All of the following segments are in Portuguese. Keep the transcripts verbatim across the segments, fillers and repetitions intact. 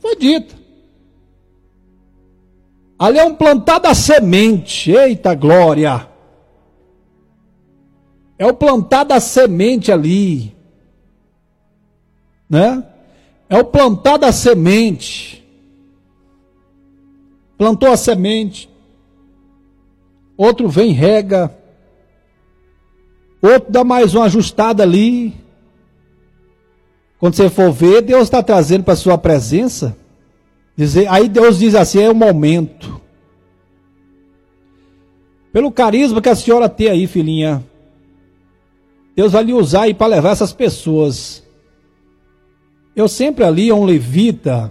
Foi dita. Ali é um plantar da semente. Eita glória! É o plantar da semente ali. Né? É o plantar da semente. Plantou a semente. Outro vem, rega. Outro dá mais uma ajustada ali. Quando você for ver, Deus está trazendo para a sua presença. Dizer, aí Deus diz assim, é o momento. Pelo carisma que a senhora tem aí, filhinha, Deus vai lhe usar aí para levar essas pessoas. Eu sempre ali, a um levita,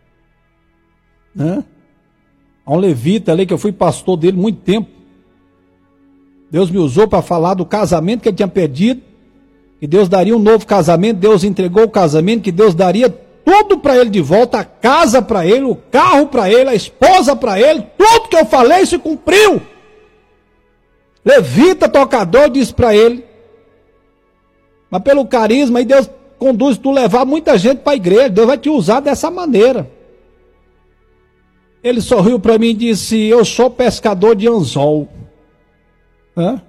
né? A um levita ali, que eu fui pastor dele muito tempo. Deus me usou para falar do casamento que ele tinha perdido, que Deus daria um novo casamento, Deus entregou o casamento, que Deus daria tudo para ele de volta, a casa para ele, o carro para ele, a esposa para ele, tudo que eu falei se cumpriu. Levita, tocador, disse para ele. Mas pelo carisma, aí Deus conduz tu levar muita gente para a igreja, Deus vai te usar dessa maneira. Ele sorriu para mim e disse, eu sou pescador de anzol. Hã?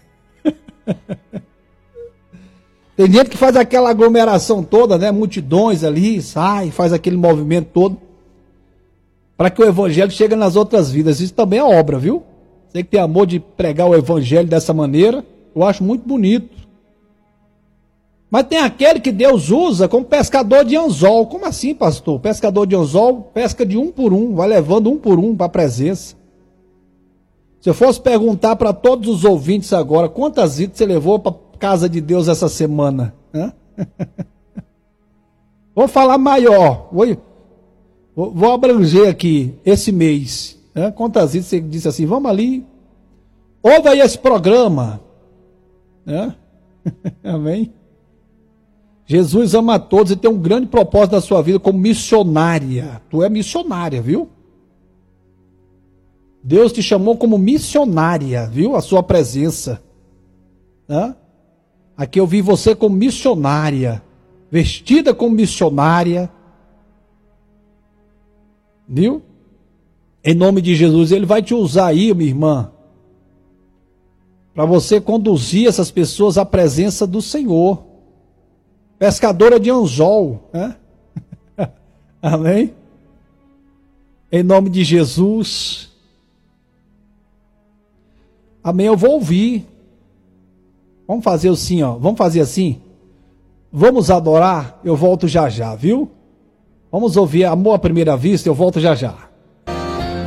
Tem gente que faz aquela aglomeração toda, né? Multidões ali, sai, faz aquele movimento todo, para que o evangelho chegue nas outras vidas. Isso também é obra, viu? Você que tem amor de pregar o evangelho dessa maneira, eu acho muito bonito. Mas tem aquele que Deus usa como pescador de anzol. Como assim, pastor? Pescador de anzol pesca de um por um, vai levando um por um para a presença. Se eu fosse perguntar para todos os ouvintes agora, quantas vidas você levou para a casa de Deus essa semana? Hã? Vou falar maior, vou, vou, vou abranger aqui, esse mês. Hã? Quantas vidas você disse assim, vamos ali, ouve aí esse programa. Hã? Amém? Jesus ama a todos e tem um grande propósito na sua vida como missionária. Tu é missionária, viu? Deus te chamou como missionária, viu? A sua presença. Hã? Aqui eu vi você como missionária, vestida como missionária. Viu? Em nome de Jesus, Ele vai te usar aí, minha irmã, para você conduzir essas pessoas à presença do Senhor. Pescadora de anzol. Né? Amém? Em nome de Jesus. Amém, eu vou ouvir. Vamos fazer assim, ó. Vamos fazer assim. Vamos adorar, eu volto já já, viu? Vamos ouvir Amor à Primeira Vista, eu volto já já.